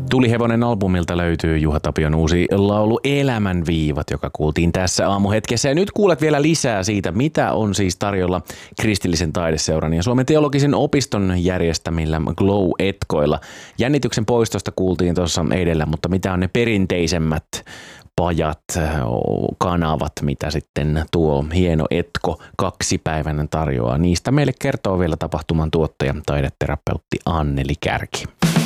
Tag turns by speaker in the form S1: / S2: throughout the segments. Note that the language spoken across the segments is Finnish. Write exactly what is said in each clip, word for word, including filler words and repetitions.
S1: Tulihevonen albumilta löytyy Juha Tapion uusi laulu Elämän viivat, joka kuultiin tässä aamuhetkessä. Ja nyt kuulet vielä lisää siitä, mitä on siis tarjolla kristillisen taideseuran ja Suomen teologisen opiston järjestämillä Glow-etkoilla. Jännityksen poistosta kuultiin tuossa edellä, mutta mitä on ne perinteisemmät pajat, kanavat, mitä sitten tuo hieno etko kaksipäiväinen tarjoaa. Niistä meille kertoo vielä tapahtuman tuottaja, taideterapeutti Anneli Kärki.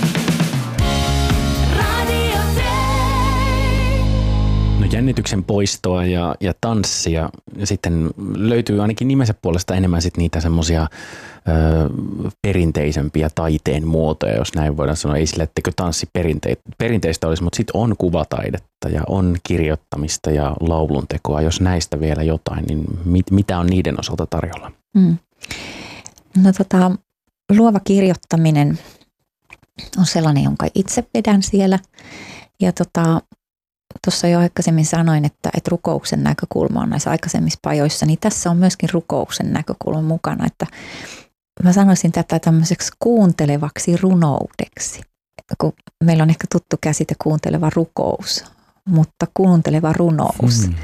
S1: No jännityksen poistoa ja, ja tanssia. Ja sitten löytyy ainakin nimensä puolesta enemmän sit niitä semmoisia perinteisempiä taiteen muotoja, jos näin voidaan sanoa. Ei sille, etteikö tanssi perinte- perinteistä olisi, mutta sitten on kuvataidetta ja on kirjoittamista ja lauluntekoa. Jos näistä vielä jotain, niin mit, mitä on niiden osalta tarjolla?
S2: Hmm. No tota, luova kirjoittaminen on sellainen, jonka itse vedän siellä. Ja tota, tuossa jo aikaisemmin sanoin, että, että rukouksen näkökulma on näissä aikaisemmissa pajoissa, niin tässä on myöskin rukouksen näkökulma mukana, että mä sanoisin tätä tämmöiseksi kuuntelevaksi runoudeksi, kun meillä on ehkä tuttu käsite kuunteleva rukous, mutta kuunteleva runous. Mm.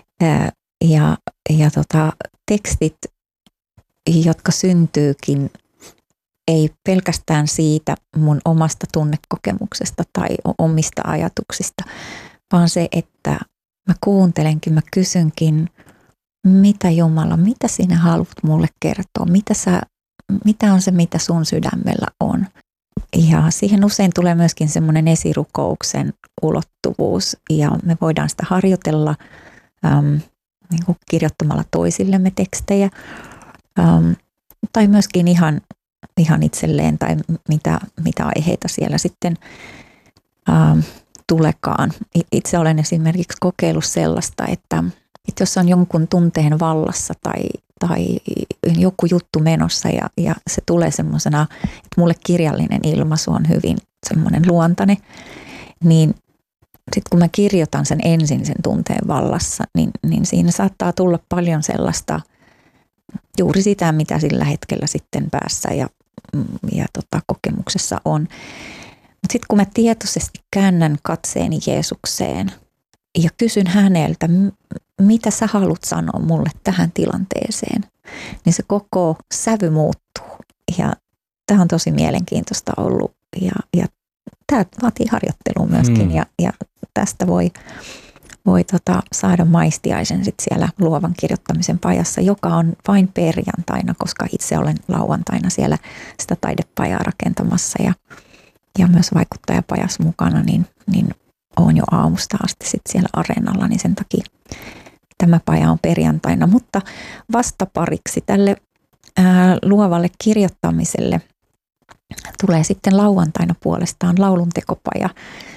S2: Ja, ja tota, tekstit, jotka syntyykin ei pelkästään siitä mun omasta tunnekokemuksesta tai omista ajatuksista, vaan se, että mä kuuntelenkin, mä kysynkin, mitä Jumala, mitä sinä haluat mulle kertoa, mitä, sä, mitä on se, mitä sun sydämellä on. Ja siihen usein tulee myöskin semmoinen esirukouksen ulottuvuus ja me voidaan sitä harjoitella äm, niin kuin kirjoittamalla toisillemme tekstejä äm, tai myöskin ihan, ihan itselleen tai mitä, mitä aiheita siellä sitten äm, tulekaan. Itse olen esimerkiksi kokeillut sellaista, että, että jos on jonkun tunteen vallassa tai, tai joku juttu menossa ja, ja se tulee semmoisena, että mulle kirjallinen ilmaisu on hyvin semmoinen luontainen, niin sitten kun mä kirjoitan sen ensin sen tunteen vallassa, niin, niin siinä saattaa tulla paljon sellaista juuri sitä, mitä sillä hetkellä sitten päässä ja, ja tota, kokemuksessa on. Mutta sitten kun mä tietoisesti käännän katseeni Jeesukseen ja kysyn häneltä, mitä sä haluat sanoa mulle tähän tilanteeseen, niin se koko sävy muuttuu. Ja tämä on tosi mielenkiintoista ollut ja, ja tämä vaatii harjoittelua myöskin mm. ja, ja tästä voi, voi tota, saada maistiaisen sit siellä luovan kirjoittamisen pajassa, joka on vain perjantaina, koska itse olen lauantaina siellä sitä taidepajaa rakentamassa ja ja myös vaikuttajapajas mukana, niin, niin olen jo aamusta asti sit siellä areenalla, niin sen takia tämä paja on perjantaina. Mutta vastapariksi tälle ää, luovalle kirjoittamiselle tulee sitten lauantaina puolestaan lauluntekopaja,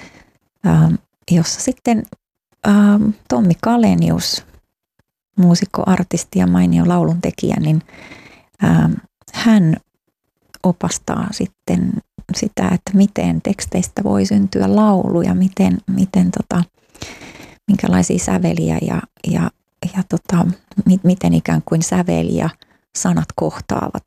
S2: ää, jossa sitten ää, Tommi Kalenius, muusikko, artisti ja mainio lauluntekijä, niin ää, hän opastaa sitten sitä, että miten teksteistä voi syntyä laulu ja miten, miten tota, minkälaisia säveliä ja, ja, ja tota, miten ikään kuin säveli ja sanat kohtaavat.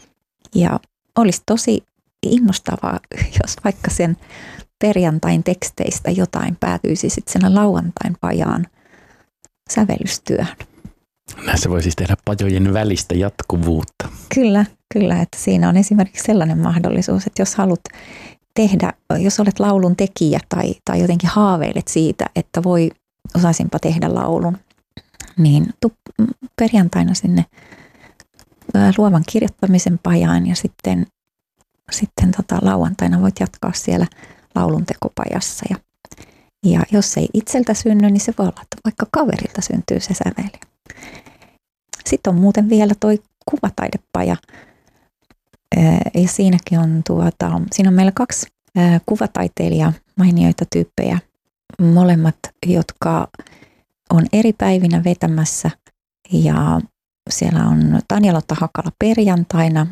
S2: Ja olisi tosi innostavaa, jos vaikka sen perjantain teksteistä jotain päätyisi sitten sen lauantain pajaan sävellystyöhön.
S1: Näissä voi siis tehdä pajojen välistä jatkuvuutta.
S2: Kyllä, kyllä, että siinä on esimerkiksi sellainen mahdollisuus, että jos haluat tehdä, jos olet laulun tekijä tai, tai jotenkin haaveilet siitä, että voi, osaisinpa tehdä laulun, niin tuu perjantaina sinne luovan kirjoittamisen pajaan ja sitten, sitten tota, lauantaina voit jatkaa siellä lauluntekopajassa. Ja, ja jos ei itseltä synny, niin se voi olla, että vaikka kaverilta syntyy se säveli. Sitten on muuten vielä toi kuvataidepaja ja siinäkin on tuota, siinä on meillä kaksi kuvataiteilijaa, mainioita tyyppejä, molemmat, jotka on eri päivinä vetämässä ja siellä on Tanja-Lotta Hakala perjantaina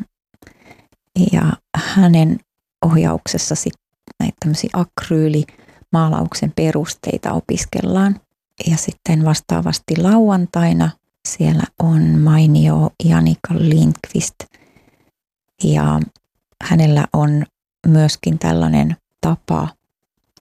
S2: ja hänen ohjauksessa sitten näitä tämmöisiä akryylimaalauksen perusteita opiskellaan ja sitten vastaavasti lauantaina siellä on mainio Janika Lindqvist ja hänellä on myöskin tällainen tapa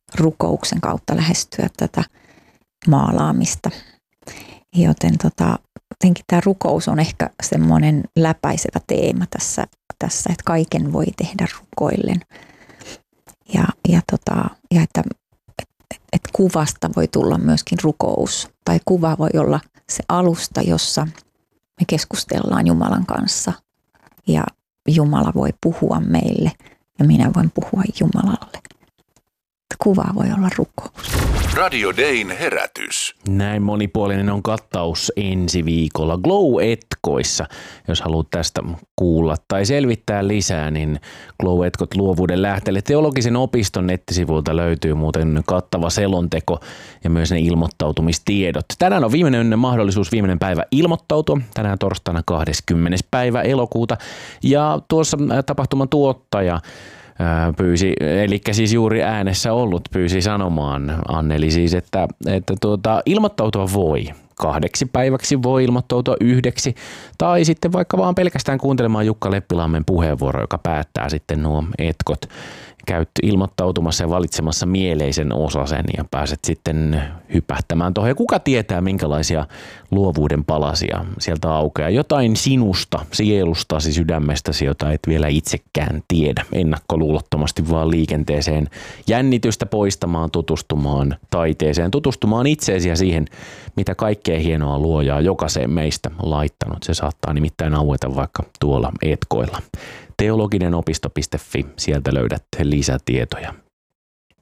S2: rukouksen kautta lähestyä tätä maalaamista. Joten tota, jotenkin tämä rukous on ehkä semmoinen läpäisevä teema tässä, tässä että kaiken voi tehdä rukoillen. Ja, ja, tota, ja että et, et kuvasta voi tulla myöskin rukous. Tai kuva voi olla se alusta, jossa me keskustellaan Jumalan kanssa. Ja Jumala voi puhua meille ja minä voin puhua Jumalalle. Kuva voi olla rukous.
S3: Radio Dayn herätys.
S1: Näin monipuolinen on kattaus ensi viikolla Glow-etkoissa. Jos haluat tästä kuulla tai selvittää lisää, niin Glow-etkot luovuuden lähteelle teologisen opiston nettisivuilta löytyy muuten kattava selonteko ja myös ne ilmoittautumistiedot. Tänään on viimeinen mahdollisuus, viimeinen päivä ilmoittautua. Tänään torstaina kahdeskymmenes päivä elokuuta. Ja tuossa tapahtuman tuottaja pyysi, eli siis juuri äänessä ollut, pyysi sanomaan Anneli siis, että, että tuota, ilmoittautua voi. Kahdeksi päiväksi voi ilmoittautua yhdeksi tai sitten vaikka vaan pelkästään kuuntelemaan Jukka Leppilammen puheenvuoro, joka päättää sitten nuo etkot. Käyt ilmoittautumassa ja valitsemassa mieleisen osasen ja pääset sitten hypähtämään tuohon. Ja kuka tietää, minkälaisia luovuuden palasia sieltä aukeaa. Jotain sinusta, sielustasi, sydämestäsi, jota et vielä itsekään tiedä. Ennakkoluulottomasti vaan liikenteeseen, jännitystä poistamaan, tutustumaan taiteeseen, tutustumaan itseesi ja siihen, mitä kaikkea hienoa luojaa jokaiseen meistä laittanut. Se saattaa nimittäin aueta vaikka tuolla etkoilla. teologinen opisto piste fi, sieltä löydät lisätietoja.